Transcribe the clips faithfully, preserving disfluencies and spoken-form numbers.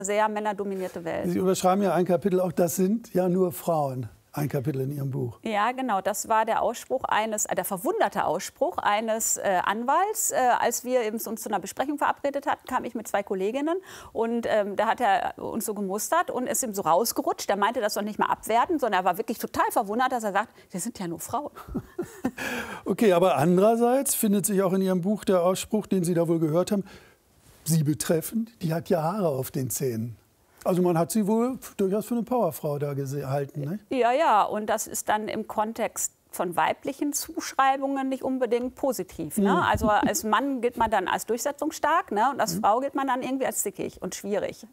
sehr männerdominierte Welt. Sie überschreiben ja ein Kapitel auch, das sind ja nur Frauen. Ein Kapitel in Ihrem Buch. Ja, genau. Das war der Ausspruch eines, äh, der verwunderte Ausspruch eines äh, Anwalts. Äh, als wir eben uns zu einer Besprechung verabredet hatten, kam ich mit zwei Kolleginnen und ähm, da hat er uns so gemustert und ist ihm so rausgerutscht. Er meinte das doch nicht mal abwerten, sondern er war wirklich total verwundert, dass er sagt, wir sind ja nur Frauen. Okay, aber andererseits findet sich auch in Ihrem Buch der Ausspruch, den Sie da wohl gehört haben, Sie betreffend, die hat ja Haare auf den Zähnen. Also man hat sie wohl durchaus für eine Powerfrau da gehalten, ne? Ja, ja, und das ist dann im Kontext von weiblichen Zuschreibungen nicht unbedingt positiv. Ne? Mhm. Also als Mann gilt man dann als durchsetzungsstark, ne? Und als mhm. Frau gilt man dann irgendwie als zickig und schwierig.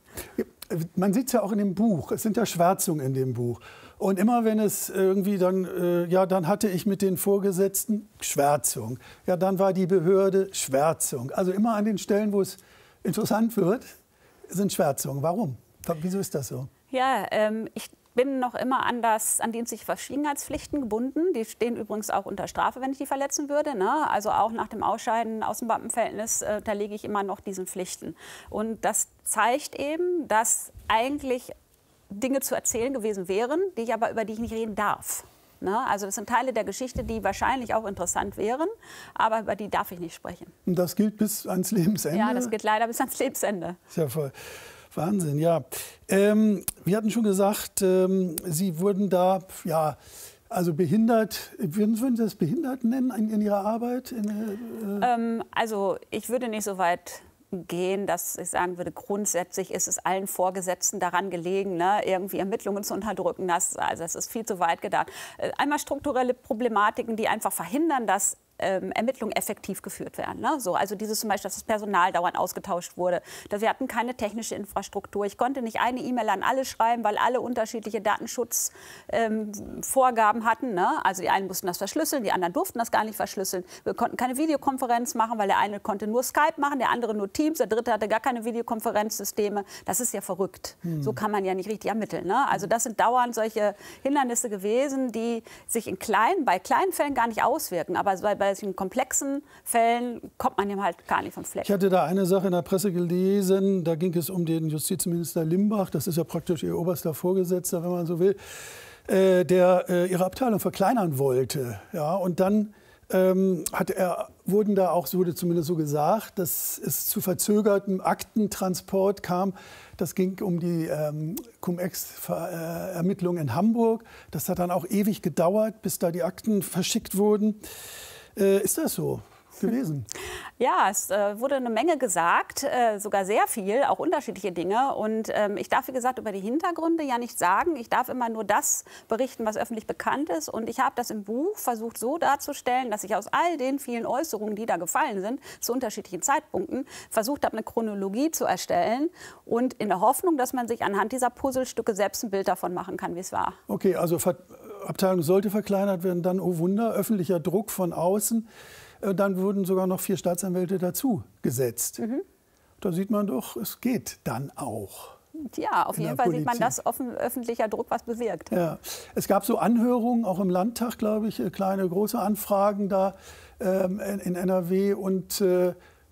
Man sieht es ja auch in dem Buch, es sind ja Schwärzungen in dem Buch. Und immer wenn es irgendwie dann, äh, ja, dann hatte ich mit den Vorgesetzten Schwärzung. Ja, dann war die Behörde Schwärzung. Also immer an den Stellen, wo es interessant wird, sind Schwärzungen. Warum? Wieso ist das so? Ja, ähm, ich bin noch immer an, das, an dienstliche Verschwiegenheitspflichten gebunden. Die stehen übrigens auch unter Strafe, wenn ich die verletzen würde. Ne? Also auch nach dem Ausscheiden aus dem Beamtenverhältnis, äh, da lege ich immer noch diesen Pflichten. Und das zeigt eben, dass eigentlich Dinge zu erzählen gewesen wären, die ich aber, über die ich nicht reden darf. Ne? Also das sind Teile der Geschichte, die wahrscheinlich auch interessant wären, aber über die darf ich nicht sprechen. Und das gilt bis ans Lebensende? Ja, das gilt leider bis ans Lebensende. Ist ja voll Wahnsinn, ja. Ähm, wir hatten schon gesagt, ähm, Sie wurden da, ja, also behindert, würden, würden Sie das behindert nennen in, in Ihrer Arbeit? In, äh ähm, also ich würde nicht so weit gehen, dass ich sagen würde, grundsätzlich ist es allen Vorgesetzten daran gelegen, ne, irgendwie Ermittlungen zu unterdrücken. Das, also das ist viel zu weit gedacht. Einmal strukturelle Problematiken, die einfach verhindern, dass Ähm, Ermittlungen effektiv geführt werden. Ne? So, also dieses zum Beispiel, dass das Personal dauernd ausgetauscht wurde. Dass wir hatten keine technische Infrastruktur. Ich konnte nicht eine E-Mail an alle schreiben, weil alle unterschiedliche Datenschutzvorgaben ähm, hatten. Ne? Also die einen mussten das verschlüsseln, die anderen durften das gar nicht verschlüsseln. Wir konnten keine Videokonferenz machen, weil der eine konnte nur Skype machen, der andere nur Teams, der dritte hatte gar keine Videokonferenzsysteme. Das ist ja verrückt. Hm. So kann man ja nicht richtig ermitteln. Ne? Also das sind dauernd solche Hindernisse gewesen, die sich in kleinen, bei kleinen Fällen gar nicht auswirken. Aber bei, bei in komplexen Fällen kommt man ihm halt gar nicht vom Fleck. Ich hatte da eine Sache in der Presse gelesen, da ging es um den Justizminister Limbach, das ist ja praktisch Ihr oberster Vorgesetzter, wenn man so will, äh, der äh, Ihre Abteilung verkleinern wollte. Ja, und dann ähm, hat er, wurden da auch, wurde zumindest so gesagt, dass es zu verzögertem Aktentransport kam. Das ging um die ähm, Cum-Ex-Ermittlungen in Hamburg. Das hat dann auch ewig gedauert, bis da die Akten verschickt wurden. Äh, ist das so gewesen? Ja, es äh, wurde eine Menge gesagt, äh, sogar sehr viel, auch unterschiedliche Dinge. Und ähm, ich darf, wie gesagt, über die Hintergründe ja nicht sagen. Ich darf immer nur das berichten, was öffentlich bekannt ist. Und ich habe das im Buch versucht so darzustellen, dass ich aus all den vielen Äußerungen, die da gefallen sind, zu unterschiedlichen Zeitpunkten, versucht habe, eine Chronologie zu erstellen. Und in der Hoffnung, dass man sich anhand dieser Puzzlestücke selbst ein Bild davon machen kann, wie es war. Okay, also Ver Abteilung sollte verkleinert werden, dann, oh Wunder, öffentlicher Druck von außen. Dann wurden sogar noch vier Staatsanwälte dazu gesetzt. Mhm. Da sieht man doch, es geht dann auch. Ja, auf jeden Fall sieht man, dass offen, öffentlicher Druck was bewirkt. Ja. Es gab so Anhörungen, auch im Landtag, glaube ich, kleine, große Anfragen da ähm, in N R W. Und äh,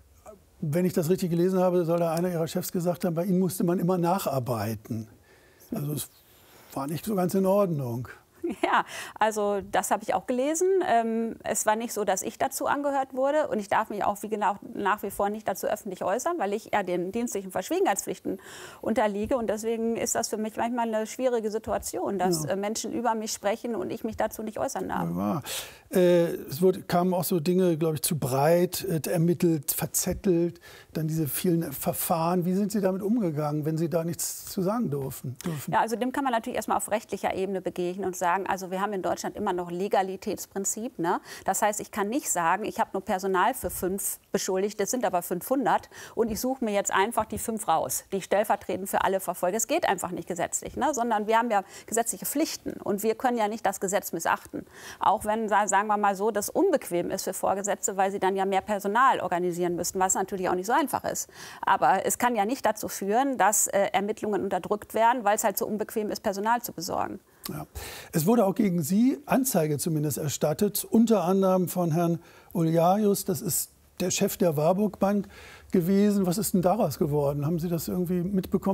wenn ich das richtig gelesen habe, soll da einer Ihrer Chefs gesagt haben, bei Ihnen musste man immer nacharbeiten. Also es war nicht so ganz in Ordnung. Ja, also das habe ich auch gelesen. Ähm, es war nicht so, dass ich dazu angehört wurde. Und ich darf mich auch wie genau, nach wie vor nicht dazu öffentlich äußern, weil ich ja den dienstlichen Verschwiegenheitspflichten unterliege. Und deswegen ist das für mich manchmal eine schwierige Situation, dass ja. äh, Menschen über mich sprechen und ich mich dazu nicht äußern darf. Ja, äh, es wurde, kamen auch so Dinge, glaube ich, zu breit äh, ermittelt, verzettelt. Dann diese vielen Verfahren. Wie sind Sie damit umgegangen, wenn Sie da nichts zu sagen durften? dürfen? Ja, also dem kann man natürlich erstmal auf rechtlicher Ebene begegnen und sagen, also wir haben in Deutschland immer noch Legalitätsprinzip. Ne? Das heißt, ich kann nicht sagen, ich habe nur Personal für fünf Beschuldigte, es sind aber fünfhundert und ich suche mir jetzt einfach die fünf raus, die ich stellvertretend für alle verfolge. Es geht einfach nicht gesetzlich, ne? Sondern wir haben ja gesetzliche Pflichten und wir können ja nicht das Gesetz missachten. Auch wenn, sagen wir mal so, das unbequem ist für Vorgesetzte, weil sie dann ja mehr Personal organisieren müssten, was natürlich auch nicht so einfach ist. Aber es kann ja nicht dazu führen, dass äh, Ermittlungen unterdrückt werden, weil es halt so unbequem ist, Personal zu besorgen. Ja. Es wurde auch gegen Sie Anzeige zumindest erstattet, unter anderem von Herrn Uljarius, das ist der Chef der Warburg Bank gewesen. Was ist denn daraus geworden? Haben Sie das irgendwie mitbekommen?